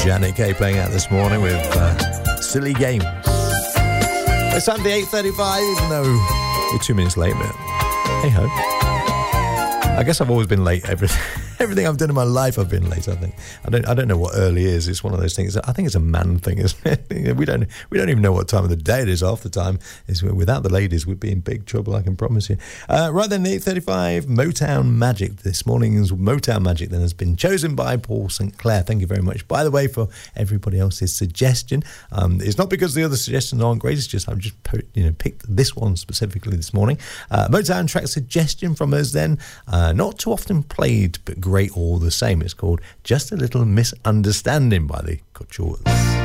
Janet Kay playing out this morning with Silly Games. It's time for the 8:35, even though we're 2 minutes late, but hey ho. I guess I've always been late. Everything I've done in my life, I've been late. I think I don't know what early is. It's one of those things. I think it's a man thing, isn't it? We don't even know what time of the day it is half the time. Without the ladies, we'd be in big trouble. I can promise you. Right then, 8:35, Motown Magic. This morning's Motown Magic then has been chosen by Paul St. Clair. Thank you very much, by the way, for everybody else's suggestion. It's not because the other suggestions aren't great. It's just I've just picked this one specifically this morning. Motown track suggestion from us then. Not too often played, but great all the same. It's called Just a Little Misunderstanding by the Coutures.